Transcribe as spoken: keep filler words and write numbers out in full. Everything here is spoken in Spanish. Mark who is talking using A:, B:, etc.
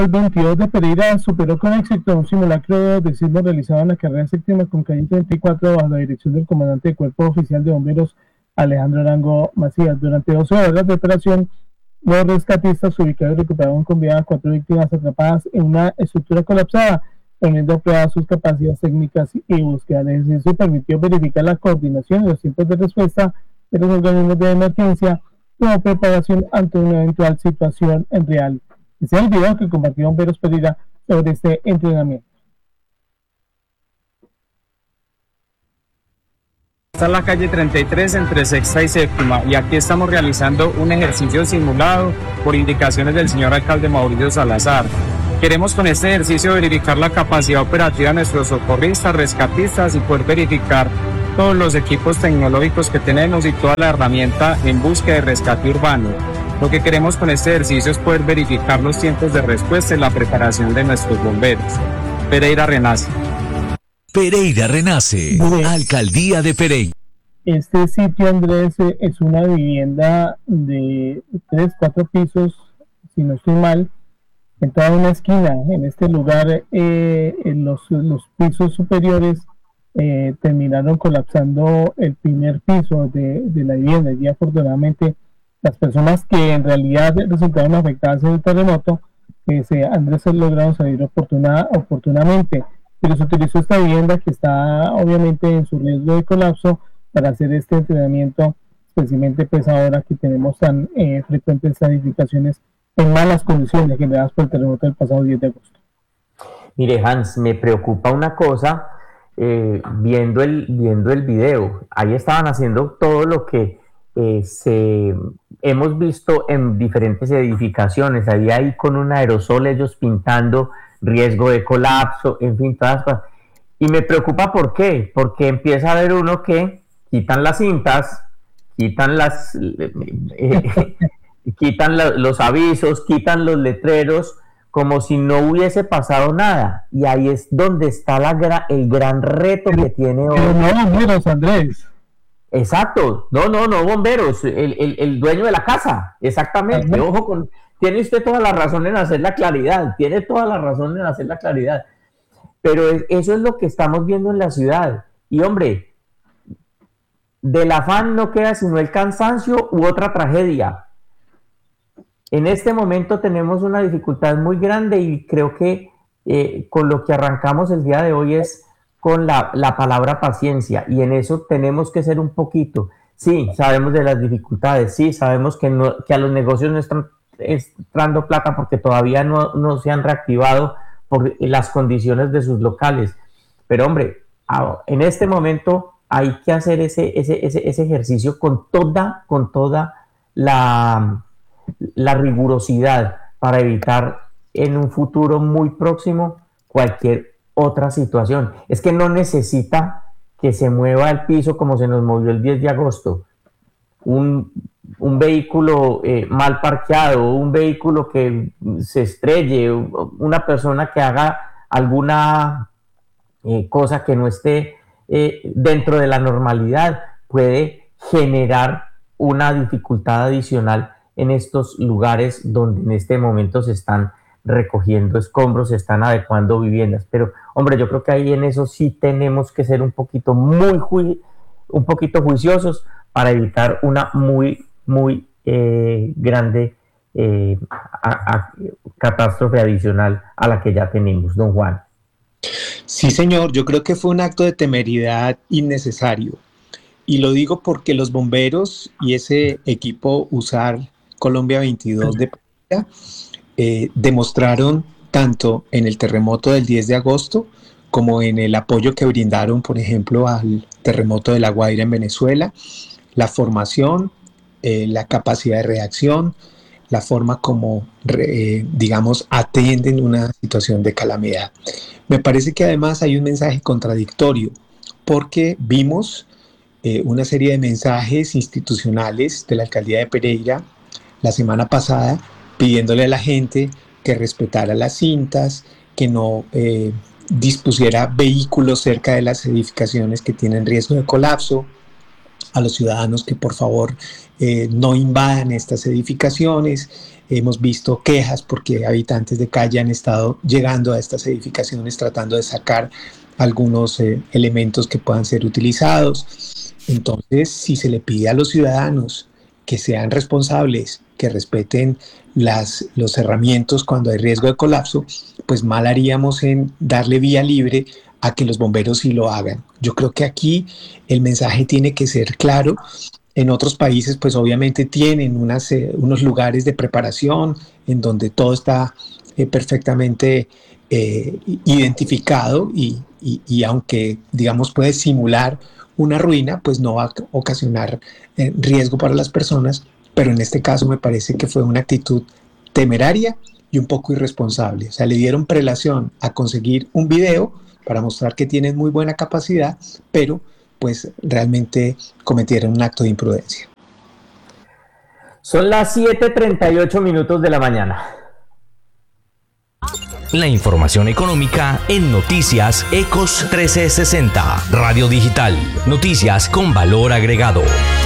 A: El veintidós de Pereira superó con éxito un simulacro de sismo realizado en la carrera séptima con calle treinta y cuatro bajo la dirección del comandante del Cuerpo Oficial de Bomberos Alejandro Arango Macías. Durante doce horas de operación, los rescatistas ubicados recuperaron con vida a cuatro víctimas atrapadas en una estructura colapsada, poniendo a prueba sus capacidades técnicas y búsqueda. El ejercicio permitió verificar la coordinación y los tiempos de respuesta de los organismos de emergencia como preparación ante una eventual situación en real. Este es el video que compartió Bomberos Pereira sobre este entrenamiento.
B: Esta es la calle treinta y tres entre sexta y séptima y aquí estamos realizando un ejercicio simulado por indicaciones del señor alcalde Mauricio Salazar. Queremos con este ejercicio verificar la capacidad operativa de nuestros socorristas, rescatistas y poder verificar todos los equipos tecnológicos que tenemos y toda la herramienta en búsqueda de rescate urbano. Lo que queremos con este ejercicio es poder verificar los tiempos de respuesta y la preparación de nuestros bomberos. Pereira renace.
C: Pereira renace. Bien. Alcaldía de Pereira.
A: Este sitio, Andrés, es una vivienda de tres, cuatro pisos, si no estoy mal, en toda una esquina. En este lugar, eh, en los, los pisos superiores eh, terminaron colapsando el primer piso de, de la vivienda. Y afortunadamente, las personas que en realidad resultaron afectadas en el terremoto, eh, se, Andrés, lograron salir oportuna, oportunamente. Pero se utilizó esta vivienda que está obviamente en su riesgo de colapso para hacer este entrenamiento, especialmente pues ahora que tenemos tan eh, frecuentes edificaciones en malas condiciones generadas por el terremoto del pasado diez de agosto.
D: Mire, Hans, me preocupa una cosa, eh, viendo, el, viendo el video. Ahí estaban haciendo todo lo que eh, se, hemos visto en diferentes edificaciones. Ahí, ahí con un aerosol ellos pintando riesgo de colapso, en fin, todas las cosas. Y me preocupa ¿por qué? Porque empieza a ver uno que quitan las cintas, quitan las eh, quitan la, los avisos, quitan los letreros, como si no hubiese pasado nada. Y ahí es donde está la gra, el gran reto que tiene hoy.
A: Pero no bomberos, Andrés.
D: Exacto, no, no, no bomberos, el, el, el dueño de la casa, exactamente. Ajá. Ojo con... Tiene usted toda la razón en hacer la claridad, tiene toda la razón en hacer la claridad, pero eso es lo que estamos viendo en la ciudad. Y hombre, del afán no queda sino el cansancio u otra tragedia. En este momento tenemos una dificultad muy grande y creo que eh, con lo que arrancamos el día de hoy es con la, la palabra paciencia, y en eso tenemos que ser un poquito. Sí, sabemos de las dificultades, sí, sabemos que, no, que a los negocios no están entrando plata porque todavía no, no se han reactivado por las condiciones de sus locales, pero hombre, en este momento hay que hacer ese, ese, ese, ese ejercicio con toda, con toda la, la rigurosidad para evitar en un futuro muy próximo cualquier otra situación. Es que no necesita que se mueva el piso como se nos movió el diez de agosto, un un vehículo eh, mal parqueado, un vehículo que se estrelle, una persona que haga alguna eh, cosa que no esté eh, dentro de la normalidad, puede generar una dificultad adicional en estos lugares donde en este momento se están recogiendo escombros, se están adecuando viviendas. Pero, hombre, yo creo que ahí en eso sí tenemos que ser un poquito muy ju- un poquito juiciosos para evitar una muy muy eh, grande eh, a, a, catástrofe adicional a la que ya tenemos, don Juan.
E: Sí, señor, yo creo que fue un acto de temeridad innecesario, y lo digo porque los bomberos y ese equipo USAR Colombia veintidós de Pereira eh, demostraron tanto en el terremoto del diez de agosto como en el apoyo que brindaron, por ejemplo, al terremoto de La Guaira en Venezuela, la formación, Eh, la capacidad de reacción, la forma como, eh, digamos, atienden una situación de calamidad. Me parece que además hay un mensaje contradictorio, porque vimos eh, una serie de mensajes institucionales de la alcaldía de Pereira la semana pasada pidiéndole a la gente que respetara las cintas, que no eh, dispusiera vehículos cerca de las edificaciones que tienen riesgo de colapso, a los ciudadanos que por favor eh, no invadan estas edificaciones, hemos visto quejas porque habitantes de calle han estado llegando a estas edificaciones tratando de sacar algunos eh, elementos que puedan ser utilizados. Entonces, si se le pide a los ciudadanos que sean responsables, que respeten las, los cerramientos cuando hay riesgo de colapso, pues mal haríamos en darle vía libre a que los bomberos sí lo hagan. Yo creo que aquí el mensaje tiene que ser claro. En otros países, pues obviamente tienen unas, eh, unos lugares de preparación en donde todo está eh, perfectamente eh, identificado y, y, y aunque, digamos, puede simular una ruina, pues no va a ocasionar eh, riesgo para las personas, pero en este caso me parece que fue una actitud temeraria y un poco irresponsable. O sea, le dieron prelación a conseguir un video para mostrar que tienen muy buena capacidad, pero pues realmente cometieron un acto de imprudencia.
D: Son las siete treinta y ocho minutos de la mañana.
C: La información económica en Noticias Ecos trescientos sesenta, Radio Digital, noticias con valor agregado.